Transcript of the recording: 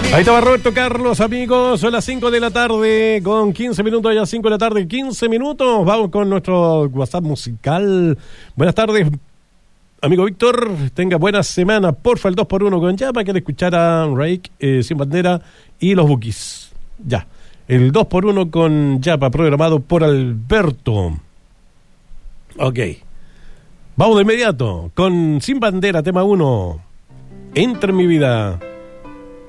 Ahí estaba Roberto Carlos, amigos. Son las 5 de la tarde con 15 minutos, ya 5 de la tarde, 15 minutos. Vamos con nuestro WhatsApp musical. Buenas tardes, amigo Víctor. Tenga buena semana. Porfa, el 2x1 con Yapa. Quiero escuchar a Rake, Sin Bandera y los Bookies. Ya. El 2x1 con Yapa, programado por Alberto. Ok. Vamos de inmediato con Sin Bandera, tema 1. Entra en mi vida.